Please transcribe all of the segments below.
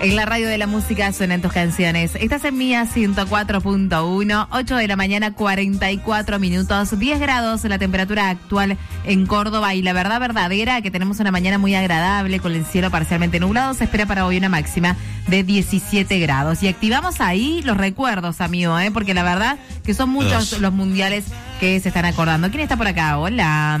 En la radio de la música suenan tus canciones. Estás en Mía 104.1, 8 de la mañana, 44 minutos, 10 grados la temperatura actual en Córdoba. Y la verdad verdadera que tenemos una mañana muy agradable con el cielo parcialmente nublado. Se espera para hoy una máxima de 17 grados. Y activamos ahí los recuerdos, amigo, porque la verdad que son muchos los mundiales que se están acordando. ¿Quién está por acá? Hola.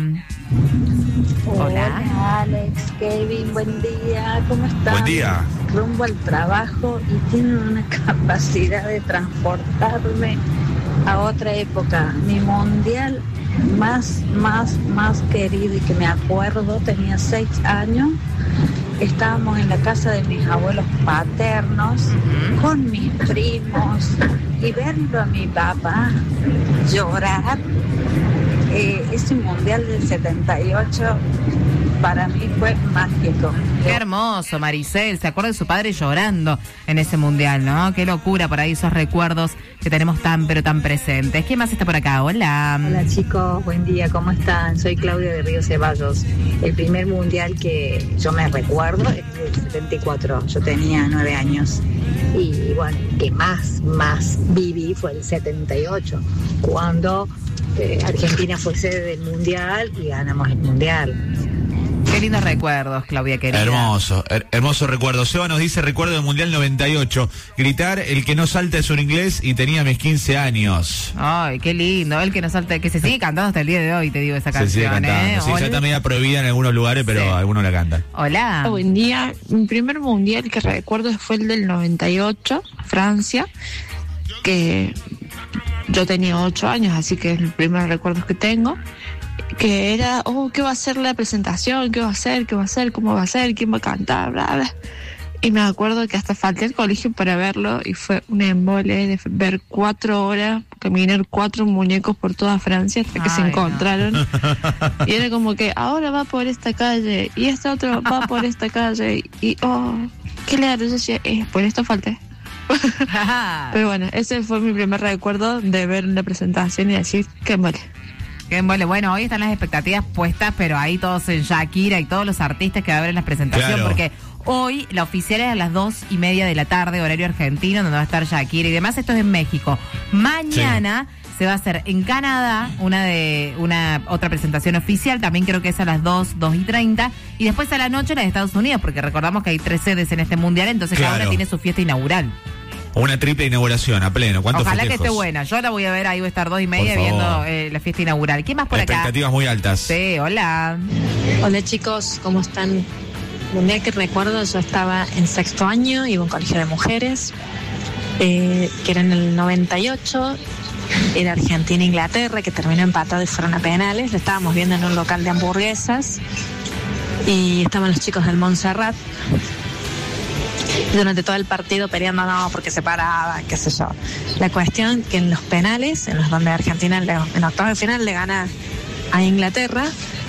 Hola, Alex, Kevin, buen día, ¿cómo están? Buen día. Rumbo al trabajo y tienen una capacidad de transportarme a otra época. Mi mundial más querido y que me acuerdo, tenía 6 años. Estábamos en la casa de mis abuelos paternos con mis primos y verlo a mi papá llorar. Ese mundial del 78 para mí fue mágico. Qué hermoso, Maricel. Se acuerda de su padre llorando en ese mundial, ¿no? Qué locura por ahí esos recuerdos que tenemos tan presentes. ¿Quién más está por acá? Hola. Hola chicos, buen día, ¿cómo están? Soy Claudia de Río Ceballos. El primer mundial que yo me recuerdo es del 74. Yo tenía 9 años. Y bueno, que más viví fue el 78, cuando Argentina fue sede del mundial y ganamos el mundial. Qué lindos recuerdos, Claudia querida. Hermoso recuerdo. Seba nos dice, recuerdo del Mundial 98. Gritar, el que no salta es un inglés, y tenía mis 15 años. Ay, qué lindo. El que no salta, que se sigue cantando hasta el día de hoy, te digo esa canción. Se sigue cantando. Sí, ya está media prohibida en algunos lugares, pero sí, algunos la cantan. Hola. Buen día. Mi primer mundial que recuerdo fue el del 98, Francia, que yo tenía 8 años, así que es el primer recuerdo que tengo. Que era, ¿qué va a ser la presentación? ¿Qué va a hacer? ¿Cómo va a ser? ¿Quién va a cantar? Bla, bla. Y me acuerdo que hasta falté al colegio para verlo y fue un embole de ver 4 horas, caminar 4 muñecos por toda Francia hasta que se encontraron. No. Y era como que ahora va por esta calle y este otro va por esta calle y, qué legal. Yo decía, por esto falté. Pero bueno, ese fue mi primer recuerdo de ver la presentación y decir, qué embole. Bueno, hoy están las expectativas puestas, pero ahí todos en Shakira y todos los artistas que va a haber en la presentación, claro, porque hoy la oficial es a las 2:30 de la tarde, horario argentino, donde va a estar Shakira y demás. Esto es en México. Mañana se va a hacer en Canadá una otra presentación oficial, también creo que es a las 2:30, y después a la noche la de Estados Unidos, porque recordamos que hay 3 sedes en este mundial, entonces cada una tiene su fiesta inaugural. Una triple inauguración a pleno. ¿Cuántos Ojalá festejos? Que esté buena. Yo la voy a ver ahí, voy a estar 2:30 viendo la fiesta inaugural. ¿Quién más por acá? Expectativas muy altas. Sí, hola. Hola chicos, ¿cómo están? Un día que recuerdo, yo estaba en 6º año, iba a un colegio de mujeres, que era en el 98, era Argentina-Inglaterra, que terminó empatado y fueron a penales. Lo estábamos viendo en un local de hamburguesas y estaban los chicos del Montserrat. Durante todo el partido peleando, porque se paraba, qué sé yo. La cuestión que en los penales, en los donde Argentina en octavos de final le gana a Inglaterra,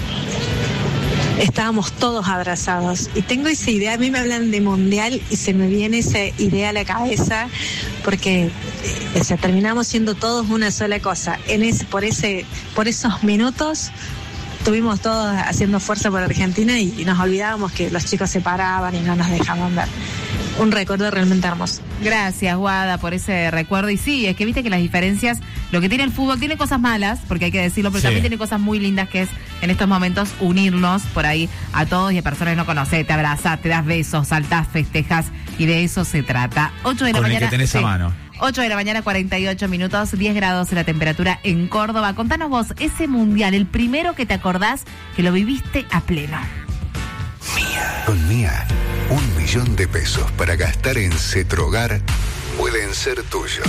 estábamos todos abrazados. Y tengo esa idea, a mí me hablan de mundial y se me viene esa idea a la cabeza, porque terminamos siendo todos una sola cosa. Por esos minutos estuvimos todos haciendo fuerza por Argentina y nos olvidábamos que los chicos se paraban y no nos dejaban ver. Un recuerdo realmente hermoso. Gracias, Guada, por ese recuerdo. Y sí, es que viste que las diferencias, lo que tiene el fútbol, tiene cosas malas, porque hay que decirlo, pero también tiene cosas muy lindas, que es en estos momentos unirnos por ahí a todos y a personas que no conocés, te abrazás, te das besos, saltás, festejas, y de eso se trata. 8 de la mañana. Con el que tenés a mano. 8 de la mañana, 48 minutos, 10 grados la temperatura en Córdoba. Contanos vos, ese mundial, el primero que te acordás que lo viviste a pleno. Con Mía, 1 millón de pesos para gastar en Cetrogar pueden ser tuyos.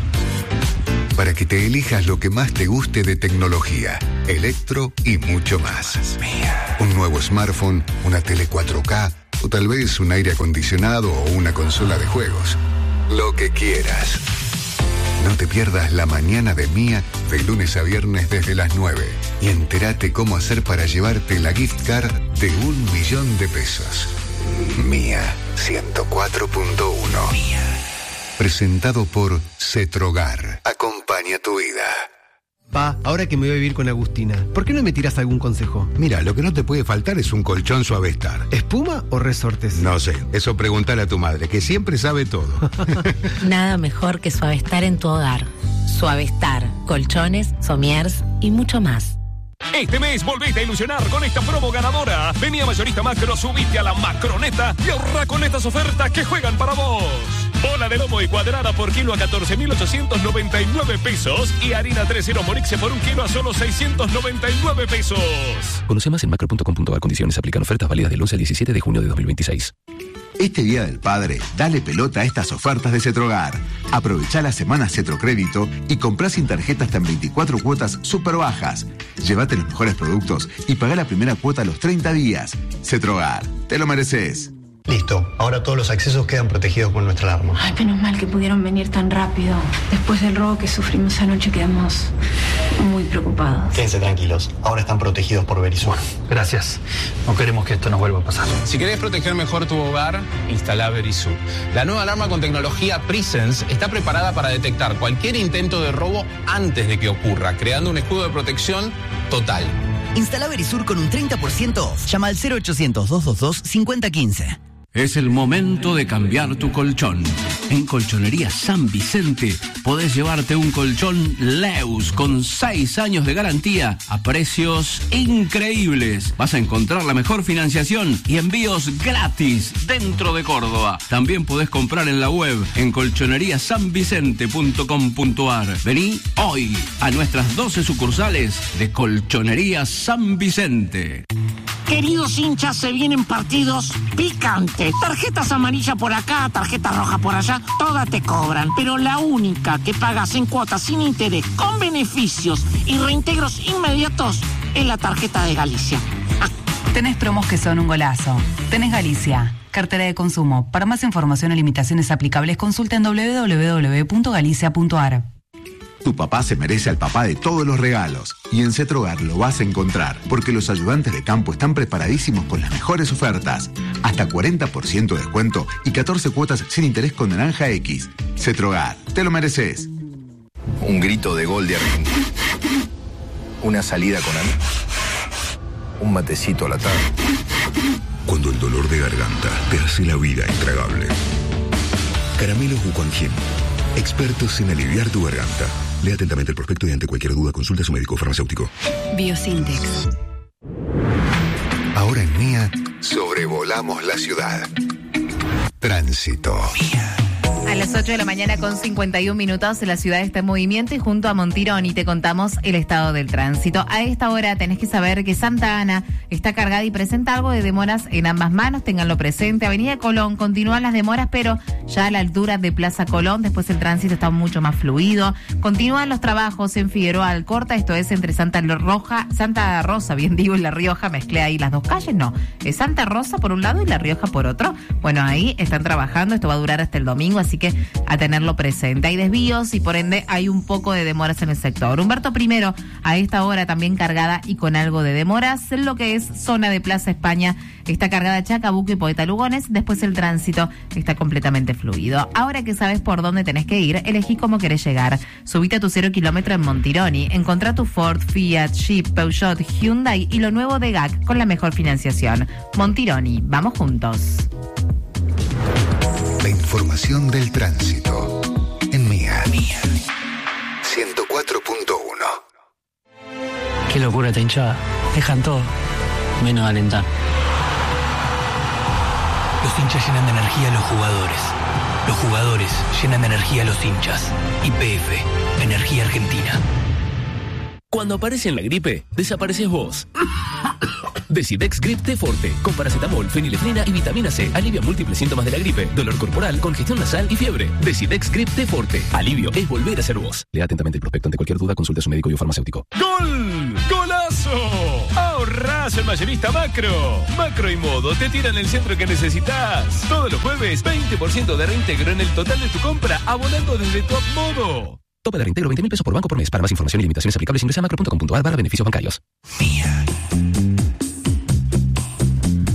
Para que te elijas lo que más te guste de tecnología, electro y mucho más. Un nuevo smartphone, una tele 4K o tal vez un aire acondicionado o una consola de juegos. Lo que quieras. No te pierdas la mañana de Mía de lunes a viernes desde las 9 y entérate cómo hacer para llevarte la gift card de 1 millón de pesos. Mía 104.1. Presentado por Cetrogar. Acompaña tu vida. Pa, ahora que me voy a vivir con Agustina, ¿por qué no me tiras algún consejo? Mira, lo que no te puede faltar es un colchón Suavestar. ¿Espuma o resortes? No sé, eso preguntale a tu madre, que siempre sabe todo. Nada mejor que Suavestar en tu hogar. Suavestar, colchones, somiers y mucho más. Este mes volvete a ilusionar con esta promo ganadora. Vení a Mayorista Macro, subite a la Macroneta y ahorra con estas ofertas que juegan para vos. Bola de lomo y cuadrada por kilo a 14.899 pesos y harina 3-0 Morixe por un kilo a solo 699 pesos. Conoce más en macro.com.ar. Condiciones aplican. Ofertas válidas del 11 al 17 de junio de 2026. Este Día del Padre, dale pelota a estas ofertas de Cetrogar. Aprovechá la semana Cetrocrédito y comprá sin tarjeta hasta en 24 cuotas súper bajas. Llévate los mejores productos y pagá la primera cuota a los 30 días. Cetrogar, te lo mereces. Listo, ahora todos los accesos quedan protegidos por nuestra alarma. Ay, menos mal que pudieron venir tan rápido. Después del robo que sufrimos anoche quedamos muy preocupados. Quédense tranquilos, ahora están protegidos por Verisur. Gracias, no queremos que esto nos vuelva a pasar. Si querés proteger mejor tu hogar, instala Verisur. La nueva alarma con tecnología Presence está preparada para detectar cualquier intento de robo antes de que ocurra, creando un escudo de protección total. Instala Verisur con un 30% off. Llama al 0800-222-5015. Es el momento de cambiar tu colchón. En Colchonería San Vicente podés llevarte un colchón Leus con 6 años de garantía a precios increíbles. Vas a encontrar la mejor financiación y envíos gratis dentro de Córdoba. También podés comprar en la web en colchoneriasanvicente.com.ar. Vení hoy a nuestras 12 sucursales de Colchonería San Vicente. Queridos hinchas, se vienen partidos picantes. Tarjetas amarillas por acá, tarjetas rojas por allá, todas te cobran. Pero la única que pagas en cuotas sin interés, con beneficios y reintegros inmediatos, es la tarjeta de Galicia. Tenés promos que son un golazo. Tenés Galicia, cartera de consumo. Para más información o limitaciones aplicables, consulta en www.galicia.ar. Tu papá se merece al papá de todos los regalos. Y en Cetrogar lo vas a encontrar, porque los ayudantes de campo están preparadísimos con las mejores ofertas. Hasta 40% de descuento y 14 cuotas sin interés con Naranja X. Cetrogar, te lo mereces. Un grito de gol de Argentina. Una salida con amigos. Un matecito a la tarde. Cuando el dolor de garganta te hace la vida intragable. Caramelos Wuquanjin. Expertos en aliviar tu garganta. Lea atentamente el prospecto y ante cualquier duda consulte a su médico farmacéutico. Biosintex. Ahora en Mía, sobrevolamos la ciudad. Tránsito. A las 8 de la mañana con 51 minutos, la ciudad está en movimiento y junto a Montironi te contamos el estado del tránsito. A esta hora tenés que saber que Santa Ana está cargada y presenta algo de demoras en ambas manos, ténganlo presente. Avenida Colón continúan las demoras, pero ya a la altura de Plaza Colón, después el tránsito está mucho más fluido. Continúan los trabajos en Figueroa Alcorta, esto es entre Santa Rosa, bien digo, y La Rioja, mezclé ahí las dos calles, no, es Santa Rosa por un lado y La Rioja por otro. Bueno, ahí están trabajando, esto va a durar hasta el domingo, así que a tenerlo presente. Hay desvíos y por ende hay un poco de demoras en el sector. Humberto I a esta hora también cargada y con algo de demoras. En lo que es zona de Plaza España está cargada Chacabuco y Poeta Lugones. Después el tránsito está completamente fluido. Ahora que sabes por dónde tenés que ir, elegí cómo querés llegar. Subite a tu 0 kilómetro en Montironi. Encontrá tu Ford, Fiat, Jeep, Peugeot, Hyundai y lo nuevo de GAC con la mejor financiación. Montironi, vamos juntos. La información del tránsito en Mía. 104.1. Qué locura esta hinchada. Dejan todo, menos alentar. Los hinchas llenan de energía a los jugadores. Los jugadores llenan de energía a los hinchas. YPF, Energía Argentina. Cuando aparece en la gripe, desapareces vos. Decidex Grip T Forte, con paracetamol, fenilefrina y vitamina C. Alivia múltiples síntomas de la gripe, dolor corporal, congestión nasal y fiebre. Decidex Grip T Forte. Alivio es volver a ser vos. Lea atentamente el prospecto. Ante cualquier duda, consulte a su médico y farmacéutico. ¡Gol! ¡Golazo! ¡Ahorrás el Mayorista Macro! Macro y Modo te tiran el centro que necesitas. Todos los jueves, 20% de reintegro en el total de tu compra, abonando desde tu Modo. Tope de reintegro 20.000 pesos por banco por mes. Para más información y limitaciones aplicables ingresa a macro.com.ar/beneficios bancarios.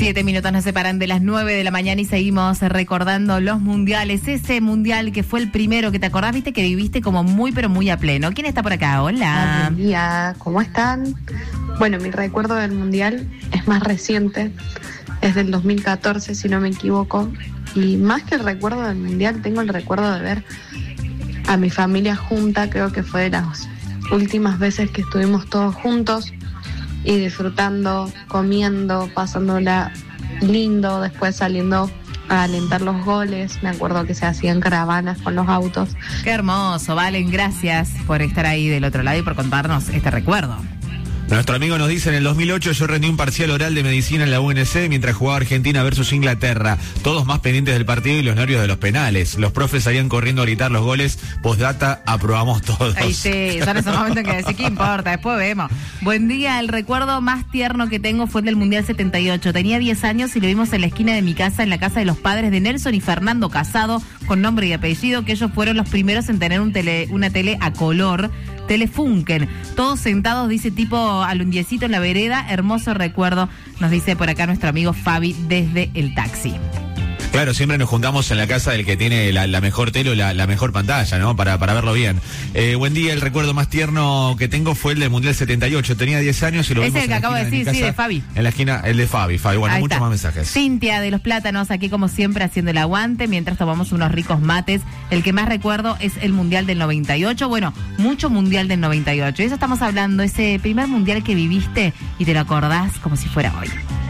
7 minutos nos separan de las 9 de la mañana y seguimos recordando los mundiales. Ese mundial que fue el primero, que te acordás, viste, que viviste como muy, pero muy a pleno. ¿Quién está por acá? Hola. Buen día, ¿cómo están? Bueno, mi recuerdo del mundial es más reciente, es del 2014, si no me equivoco. Y más que el recuerdo del mundial, tengo el recuerdo de ver a mi familia junta. Creo que fue de las últimas veces que estuvimos todos juntos y disfrutando, comiendo, pasándola lindo, después saliendo a alentar los goles. Me acuerdo que se hacían caravanas con los autos. Qué hermoso, Valen, gracias por estar ahí del otro lado y por contarnos este recuerdo. Nuestro amigo nos dice, en el 2008 yo rendí un parcial oral de medicina en la UNC mientras jugaba Argentina versus Inglaterra. Todos más pendientes del partido y los nervios de los penales. Los profes salían corriendo a gritar los goles. Postdata, aprobamos todos. Ahí sí, son esos momentos en que decís, ¿qué importa? Después vemos. Buen día, el recuerdo más tierno que tengo fue el del Mundial 78. Tenía 10 años y lo vimos en la esquina de mi casa, en la casa de los padres de Nelson y Fernando Casado, con nombre y apellido, que ellos fueron los primeros en tener una tele a color, Telefunken. Todos sentados, dice, tipo alundiecito en la vereda. Hermoso recuerdo, nos dice por acá nuestro amigo Fabi desde el taxi. Claro, siempre nos juntamos en la casa del que tiene la mejor tele o la mejor pantalla, ¿no? Para verlo bien. Buen día, el recuerdo más tierno que tengo fue el del Mundial 78. Tenía 10 años y lo vimos ese que acabo de decir, sí, de Fabi. En la esquina, el de Fabi. Bueno, ahí muchos está. más mensajes. Cintia de Los Plátanos, aquí como siempre haciendo el aguante mientras tomamos unos ricos mates. El que más recuerdo es el Mundial del 98. Bueno, mucho Mundial del 98. Y eso estamos hablando, ese primer Mundial que viviste y te lo acordás como si fuera hoy.